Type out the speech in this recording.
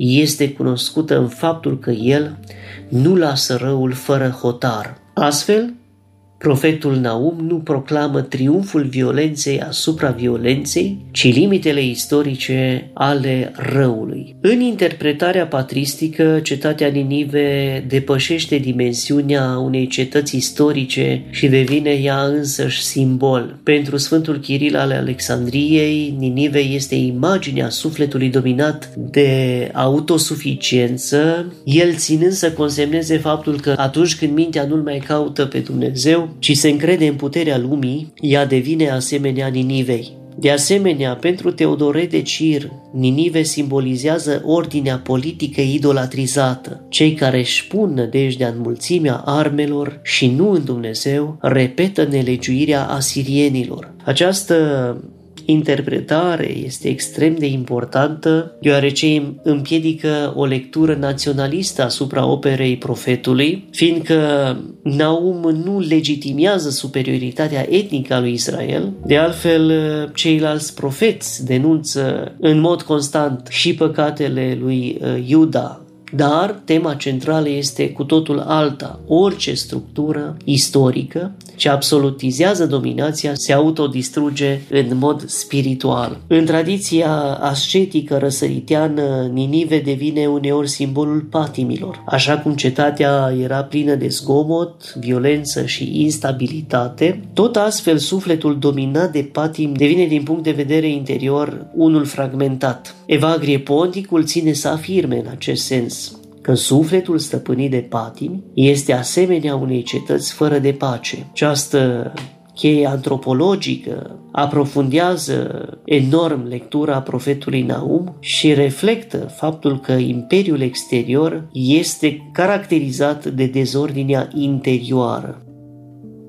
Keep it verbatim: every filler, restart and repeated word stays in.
este cunoscută în faptul că el nu lasă răul fără hotar. Astfel, profetul Naum nu proclamă triumful violenței asupra violenței, ci limitele istorice ale răului. În interpretarea patristică, cetatea Ninive depășește dimensiunea unei cetăți istorice și devine ea însăși simbol. Pentru Sfântul Chiril al Alexandriei, Ninive este imaginea sufletului dominat de autosuficiență, el ținând să consemneze faptul că atunci când mintea nu-L mai caută pe Dumnezeu, ci se încrede în puterea lumii, ea devine asemenea Ninivei. De asemenea, pentru Teodoret de Cir, Ninive simbolizează ordinea politică idolatrizată. Cei care își pun nădejdea în mulțimea armelor și nu în Dumnezeu, repetă nelegiuirea asirienilor. Această interpretare este extrem de importantă, deoarece împiedică o lectură naționalistă asupra operei profetului, fiindcă Naum nu legitimează superioritatea etnică a lui Israel. De altfel, ceilalți profeți denunță în mod constant și păcatele lui Iuda. Dar tema centrală este cu totul alta. Orice structură istorică ce absolutizează dominația se autodistruge în mod spiritual. În tradiția ascetică răsăriteană, Ninive devine uneori simbolul patimilor. Așa cum cetatea era plină de zgomot, violență și instabilitate, tot astfel sufletul dominat de patim devine din punct de vedere interior unul fragmentat. Evagrie Ponticul ține să afirme în acest sens că sufletul stăpânit de patimi este asemenea unei cetăți fără de pace. Această cheie antropologică aprofundează enorm lectura profetului Naum și reflectă faptul că imperiul exterior este caracterizat de dezordinea interioară.